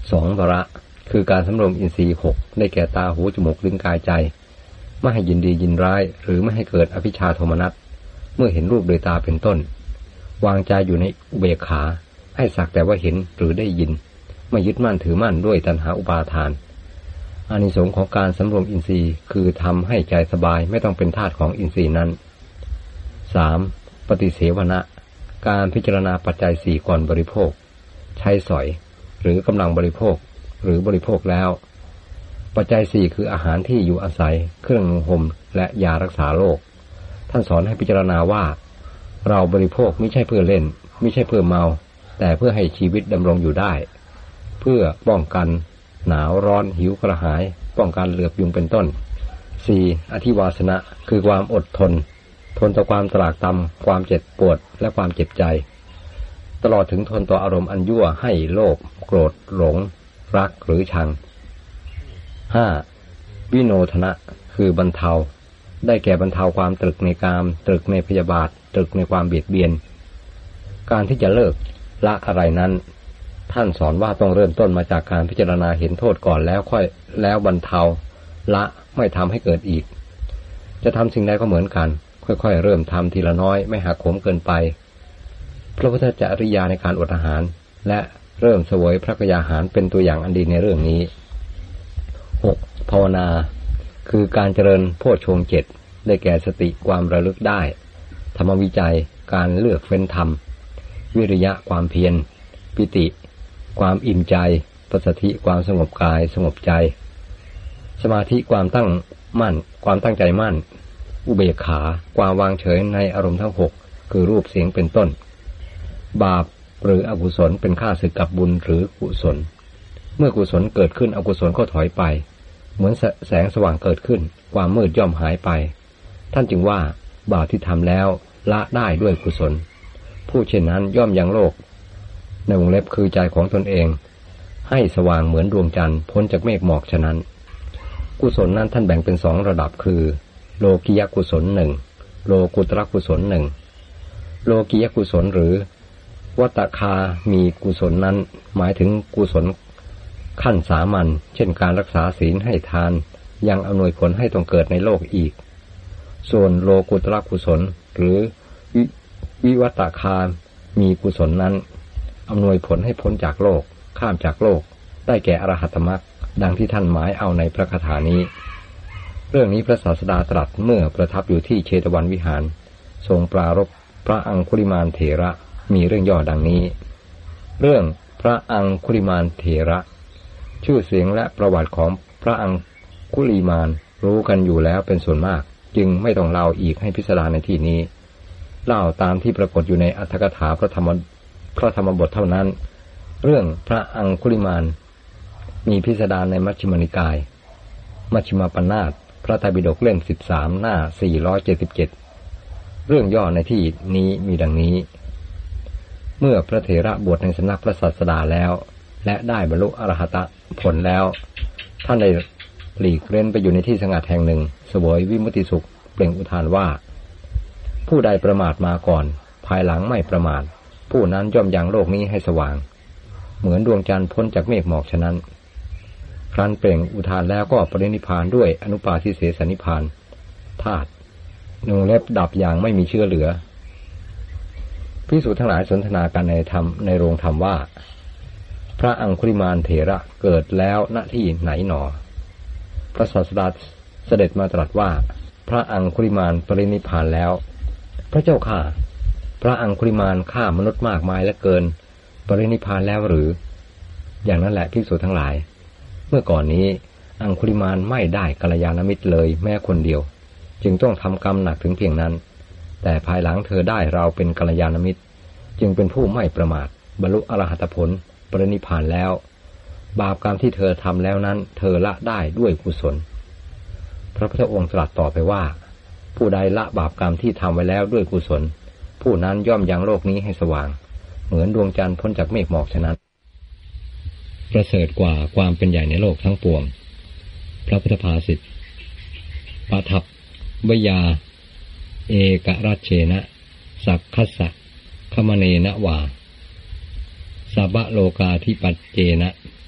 2. วระคือการสำรวมอินทรีย์6ได้แก่ตาหูจมูกลิ้นกายใจไม่ให้ยินดียินร้ายหรือไม่ให้เกิดอภิชาโทมนัสเมื่อเห็นรูปโดยตาเป็นต้นวางใจอยู่ในอุเบกขาให้สักแต่ว่าเห็นหรือได้ยินไม่ยึดมั่นถือมั่นด้วยตัณหาอุปาทานอานิสงส์ของการสำรวมอินทรีย์คือทำให้ใจสบายไม่ต้องเป็นทาสของอินทรีย์นั้น 3. ปฏิเสวนะการพิจารณาปัจจัย4ก่อนบริโภคใช้สอยหรือกำลังบริโภคหรือบริโภคแล้วปัจจัย4คืออาหารที่อยู่อาศัยเครื่องนุ่งห่มและยารักษาโรคท่านสอนให้พิจารณาว่าเราบริโภคไม่ใช่เพื่อเล่นไม่ใช่เพื่อเมาแต่เพื่อให้ชีวิตดำรงอยู่ได้เพื่อป้องกันหนาวร้อนหิวกระหายป้องกันเหลือบยุงเป็นต้น 4. อธิวาสนะคือความอดทนต่อความตรากตรำความเจ็บปวดและความเจ็บใจตลอดถึงทนต่ออารมณ์อันยั่วให้โลภโกรธหลงรักหรือชัง 5. วิโนทนะคือบรรเทาได้แก่บรรเทาความตรึกในกามตรึกในพยาบาทตรึกในความเบียดเบียนการที่จะเลิกละอะไรนั้นท่านสอนว่าต้องเริ่มต้นมาจากการพิจารณาเห็นโทษก่อนแล้วบรรเทาละไม่ทำให้เกิดอีกจะทำสิ่งใดก็เหมือนกันค่อยๆเริ่มทำทีละน้อยไม่หักโหมเกินไปพระพุทธจริยาในการอดอาหารและเริ่มเสวยพระกยาหารเป็นตัวอย่างอันดีในเรื่องนี้ 6. ภาวนาคือการเจริญโพชฌงค์ 7ได้แก่สติความระลึกได้ธรรมวิจัยการเลือกเฟ้นธรรมวิริยะความเพียรปิติความอิ่มใจปัสสัทธิความสงบกายสงบใจสมาธิความตั้งใจมั่นอุเบกขาความวางเฉยในอารมณ์ทั้ง6คือรูปเสียงเป็นต้นบาปหรืออกุศลเป็นข้าศึกกับบุญหรือกุศลเมื่อกุศลเกิดขึ้นอกุศลก็ถอยไปเหมือนแสงสว่างเกิดขึ้นความมืดย่อมหายไปท่านจึงว่าบาปที่ทำแล้วละได้ด้วยกุศลผู้เช่นนั้นย่อมยังโลกในวงเล็บคือใจของตนเองให้สว่างเหมือนดวงจันทร์พ้นจากเมฆหมอกฉะนั้นกุศลนั้นท่านแบ่งเป็น2ระดับคือโลกิยกุศล1โลกุตรกุศล1โลกิยกุศลหรือวัตตคามีกุศลนั้นหมายถึงกุศลขั้นสามัญเช่นการรักษาศีลให้ทานยังอำนวยผลให้ต้องเกิดในโลกอีกส่วนโลกุตรกุศลหรือวิวัตตคามีกุศลนั้นอำนวยผลให้พ้นจากโลกข้ามจากโลกได้แก่อรหัตมรรคดังที่ท่านหมายเอาในพระคาถานี้เรื่องนี้พระศาสดาตรัสเมื่อประทับอยู่ที่เชตวันวิหารทรงปรารภพระอังคุลิมานเถระมีเรื่องย่อดังนี้เรื่องพระอังคุลิมานเถระชื่อเสียงและประวัติของพระอังคุลิมานรู้กันอยู่แล้วเป็นส่วนมากจึงไม่ต้องเล่าอีกให้พิสดารในที่นี้เล่าตามที่ปรากฏอยู่ในอรรถกถาพระธรรมบทเท่านั้นเรื่องพระอังคุลิมานมีพิสดารในมัชฌิมนิกายมัชฌิมปัญนาถพระไตรปิฎกเล่ม13หน้า477เรื่องย่อในที่นี้มีดังนี้เมื่อพระเถระบวชในสำนักพระศาสดาแล้วและได้บรรลุอรหัตผลแล้วท่านได้หลีกเร้นไปอยู่ในที่สงัดแห่งหนึ่งเสวยวิมุตติสุขเปล่งอุทานว่าผู้ใดประมาทมาก่อนภายหลังไม่ประมาทผู้นั้นย่อมยังโลกนี้ให้สว่างเหมือนดวงจันทร์พ้นจากเมฆหมอกฉะนั้นครั้นเปล่งอุทานแล้วก็ปรินิพพานด้วยอนุปาทิเสสนิพพานธาตุวงเล็บดับอย่างไม่มีเชื้อเหลือภิกษุทั้งหลายสนทนากันในโรงธรรมว่าพระอังคุลิมานเถระเกิดแล้วณที่ไหนหนอพระศาสดาเสด็จมาตรัสว่าพระอังคุลิมานปรินิพพานแล้วพระเจ้าข้าพระอังคุลิมานฆ่ามนุษย์มากมายเหลือเกินปรินิพพานแล้วหรืออย่างนั้นแหละภิกษุทั้งหลายเมื่อก่อนนี้อังคุลิมานไม่ได้กัลยาณมิตรเลยแม้คนเดียวจึงต้องทำกรรมหนักถึงเพียงนั้นแต่ภายหลังเธอได้เราเป็นกัลยาณมิตรจึงเป็นผู้ไม่ประมาทบรรลุอรหัตผลปรินิพพานแล้วบาปกรรมที่เธอทำแล้วนั้นเธอละได้ด้วยกุศลพระพุทธองค์ตรัสต่อไปว่าผู้ใดละบาปกรรมที่ทำไว้แล้วด้วยกุศลผู้นั้นย่อมยังโลกนี้ให้สว่างเหมือนดวงจันทร์พ้นจากเมฆหมอกฉะนั้นประเสริฐกว่าความเป็นใหญ่ในโลกทั้งปวงพระพุทธภาษิตปทัพวยาเอกรัชเชนะสักคัสสะคมเนนะวาสัพพะโลกาธิปัจเจนะ